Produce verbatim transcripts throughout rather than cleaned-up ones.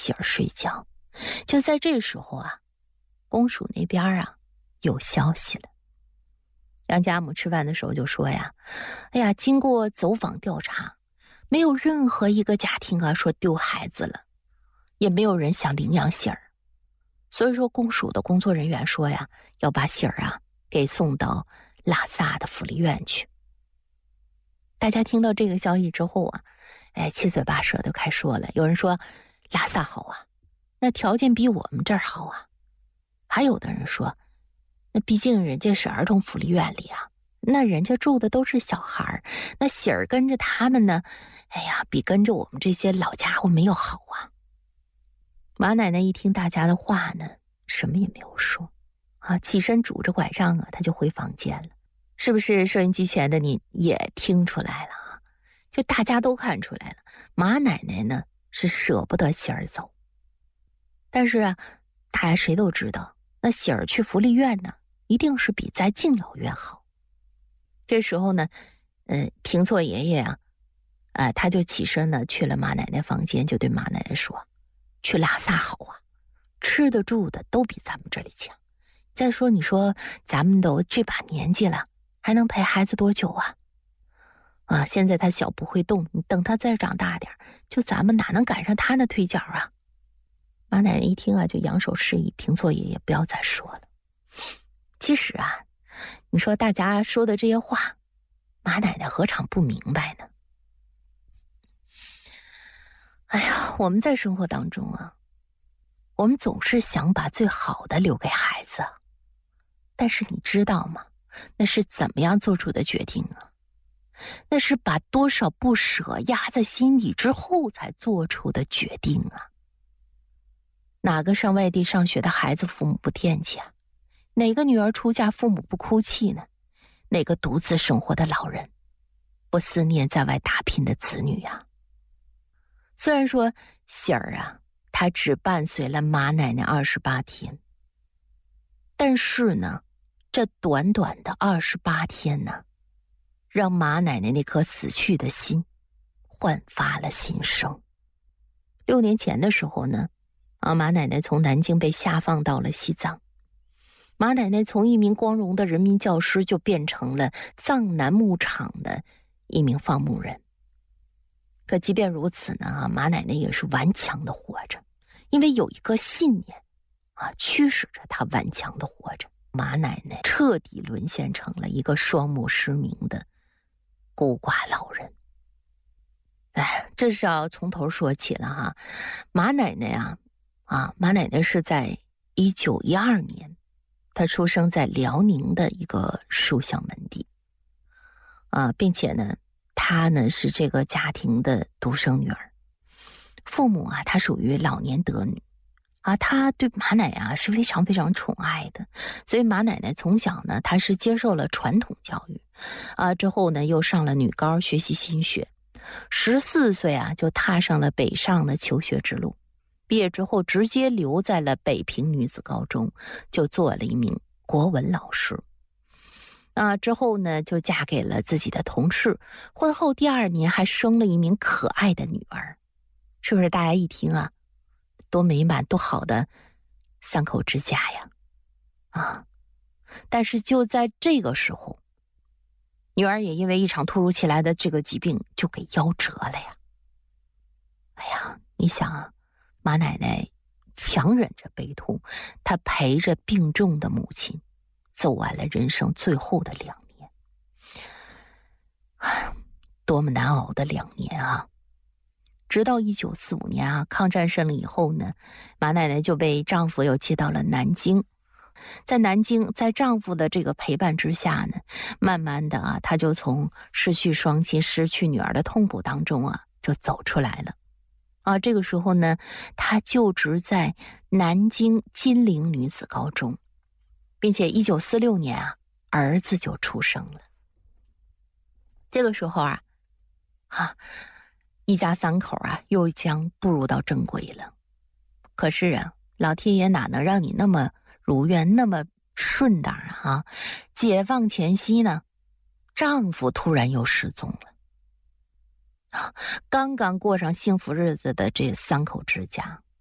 喜儿睡觉。就在这时候啊，公署那边啊有消息了。杨家母吃饭的时候就说呀，哎呀，经过走访调查，没有任何一个家庭啊说丢孩子了，也没有人想领养喜儿。所以说公署的工作人员说呀，要把喜儿啊给送到拉萨的福利院去。大家听到这个消息之后啊，哎，七嘴八舌的开说了。有人说拉萨好啊，那条件比我们这儿好啊。还有的人说，那毕竟人家是儿童福利院里啊，那人家住的都是小孩，那喜儿跟着他们呢，哎呀，比跟着我们这些老家伙没有好啊。马奶奶一听大家的话呢，什么也没有说啊，起身拄着拐杖啊，他就回房间了。是不是收音机前的你也听出来了啊？就大家都看出来了，马奶奶呢是舍不得喜儿走。但是啊，大家谁都知道，那喜儿去福利院呢，一定是比在敬老院好。这时候呢，呃，平错爷爷啊，啊、呃，他就起身呢去了马奶奶房间，就对马奶奶说：“去拉萨好啊，吃的住的都比咱们这里强。再说，你说咱们都这把年纪了，还能陪孩子多久啊？啊，现在他小不会动，你等他再长大点，就咱们哪能赶上他那腿脚啊？”马奶奶一听啊，就扬手示意，平错爷爷不要再说了。其实啊，你说大家说的这些话，马奶奶何尝不明白呢？哎呀，我们在生活当中啊，我们总是想把最好的留给孩子，但是你知道吗？那是怎么样做出的决定啊？那是把多少不舍压在心里之后才做出的决定啊！哪个上外地上学的孩子父母不惦记啊？哪个女儿出嫁父母不哭泣呢？哪个独自生活的老人不思念在外打拼的子女啊？虽然说喜儿啊，她只伴随了马奶奶二十八天，但是呢，这短短的二十八天呢，让马奶奶那颗死去的心焕发了新生。六年前的时候呢，啊，马奶奶从南京被下放到了西藏。马奶奶从一名光荣的人民教师就变成了藏南牧场的一名放牧人。可即便如此呢，马奶奶也是顽强的活着，因为有一个信念啊，驱使着她顽强的活着。马奶奶彻底沦陷成了一个双目失明的孤寡老人。哎，这是要从头说起了哈。马奶奶啊，啊，马奶奶是在一九一二年，她出生在辽宁的一个书香门第，啊，并且呢，她呢是这个家庭的独生女儿，父母啊，她属于老年得女。啊，她对马奶啊是非常非常宠爱的，所以马奶奶从小呢，她是接受了传统教育，啊，之后呢又上了女高学习新学，十四岁啊就踏上了北上的求学之路，毕业之后直接留在了北平女子高中，就做了一名国文老师。啊，之后呢就嫁给了自己的同事，婚后第二年还生了一名可爱的女儿，是不是？大家一听啊，多美满多好的三口之家呀！啊，但是就在这个时候，女儿也因为一场突如其来的这个疾病就给夭折了呀。哎呀，你想啊，马奶奶强忍着悲痛，她陪着病重的母亲走完了人生最后的两年。哎，多么难熬的两年啊！直到一九四五年啊，抗战胜利以后呢，马奶奶就被丈夫又接到了南京。在南京，在丈夫的这个陪伴之下呢，慢慢的啊，她就从失去双亲、失去女儿的痛苦当中啊，就走出来了。啊，这个时候呢，她就职在南京金陵女子高中，并且一九四六年啊，儿子就出生了。这个时候啊，啊。一家三口啊，又将步入到正轨了。可是啊，老天爷哪能让你那么如愿，那么顺当啊？解放前夕呢，丈夫突然又失踪了。啊，刚刚过上幸福日子的这三口之家，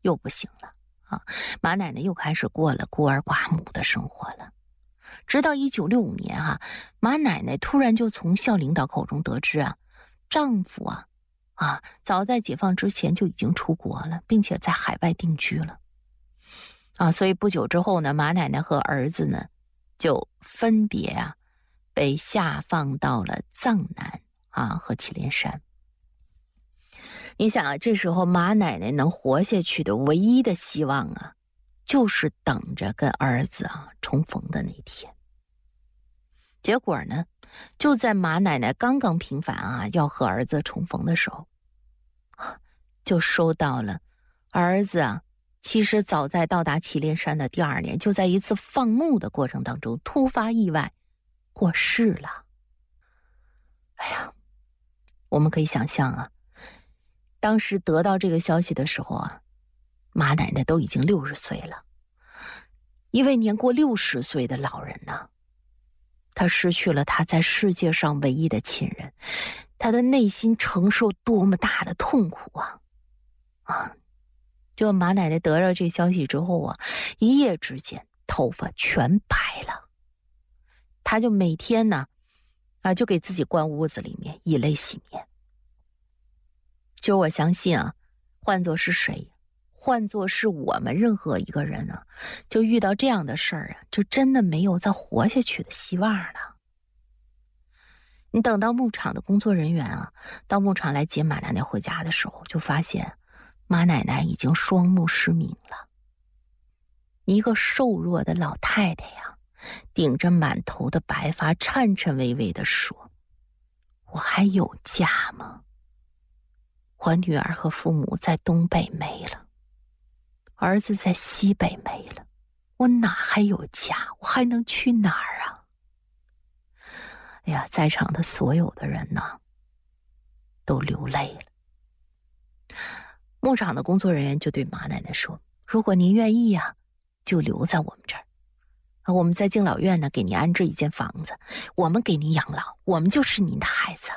又不行了啊！马奶奶又开始过了孤儿寡母的生活了。直到一九六五年啊，马奶奶突然就从校领导口中得知啊，丈夫啊啊早在解放之前就已经出国了，并且在海外定居了啊。所以不久之后呢，马奶奶和儿子呢就分别啊被下放到了藏南啊和祁连山。你想啊，这时候马奶奶能活下去的唯一的希望啊，就是等着跟儿子啊重逢的那天。结果呢，就在马奶奶刚刚平反啊要和儿子重逢的时候啊，就收到了儿子啊其实早在到达祁连山的第二年，就在一次放牧的过程当中突发意外过世了。哎呀，我们可以想象啊，当时得到这个消息的时候啊，马奶奶都已经六十岁了。一位年过六十岁的老人呢，他失去了他在世界上唯一的亲人，他的内心承受多么大的痛苦啊！啊，就马奶奶得到这消息之后啊，一夜之间头发全白了。他就每天呢，啊，就给自己关屋子里面，以泪洗面。就我相信啊，换作是谁，换作是我们任何一个人啊，就遇到这样的事儿啊，就真的没有再活下去的希望了。你等到牧场的工作人员啊，到牧场来接马奶奶回家的时候，就发现马奶奶已经双目失明了。一个瘦弱的老太太呀，顶着满头的白发，颤颤巍巍地说：“我还有家吗？我女儿和父母在东北没了，儿子在西北没了，我哪还有家？我还能去哪儿啊？”哎呀，在场的所有的人呢，都流泪了。牧场的工作人员就对马奶奶说：“如果您愿意呀，就留在我们这儿。我们在敬老院呢，给您安置一间房子，我们给您养老，我们就是您的孩子。”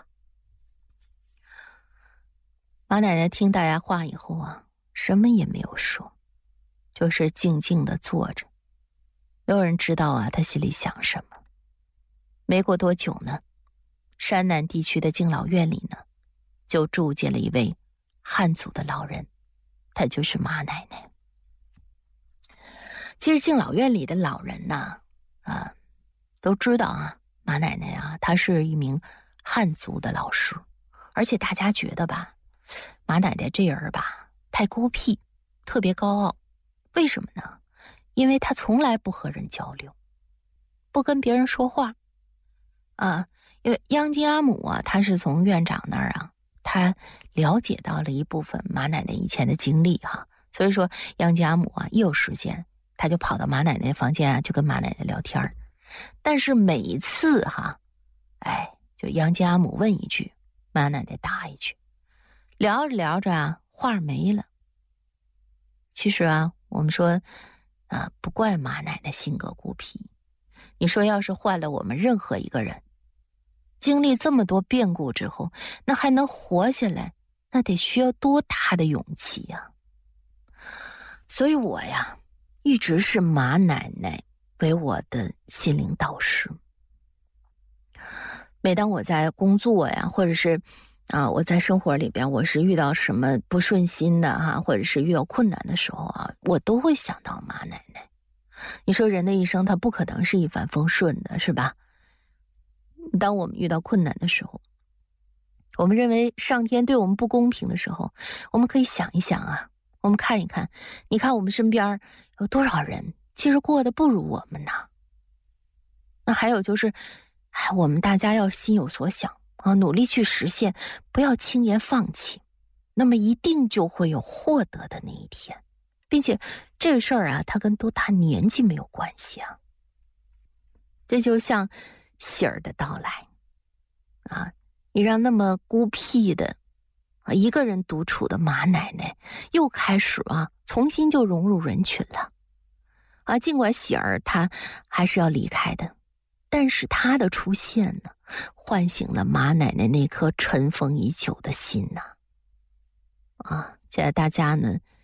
马奶奶听大家话以后啊，什么也没有说，就是静静地坐着。没有人知道啊，她心里想什么。没过多久呢，山南地区的敬老院里呢，就住进了一位汉族的老人，他就是马奶奶。其实敬老院里的老人呢，啊，都知道啊，马奶奶啊，她是一名汉族的老师，而且大家觉得吧，马奶奶这人吧，太孤僻，特别高傲。为什么呢？因为她从来不和人交流，不跟别人说话啊。因为央金阿姆啊，他是从院长那儿啊，他了解到了一部分马奶奶以前的经历哈、啊，所以说央金阿姆啊，一有时间他就跑到马奶奶房间啊，就跟马奶奶聊天。但是每一次哈，哎，就央金阿姆问一句，马奶奶答一句，聊着聊着啊，话没了。其实啊，我们说啊，不怪马奶奶性格孤僻。你说要是换了我们任何一个人，经历这么多变故之后，那还能活下来，那得需要多大的勇气呀！所以我呀，一直是马奶奶为我的心灵导师。每当我在工作呀，或者是啊，我在生活里边，我是遇到什么不顺心的哈，或者是遇到困难的时候啊，我都会想到马奶奶。你说人的一生，他不可能是一帆风顺的，是吧？当我们遇到困难的时候，我们认为上天对我们不公平的时候，我们可以想一想啊，我们看一看，你看我们身边有多少人其实过得不如我们呢？那还有就是，哎，我们大家要心有所想啊，努力去实现，不要轻言放弃，那么一定就会有获得的那一天，并且这个事儿啊，它跟多大年纪没有关系啊。这就像喜儿的到来啊，你让那么孤僻的啊一个人独处的马奶奶又开始啊重新就融入人群了啊。尽管喜儿她还是要离开的，但是她的出现呢，唤醒了马奶奶那颗尘封已久的心呐啊。现在大家呢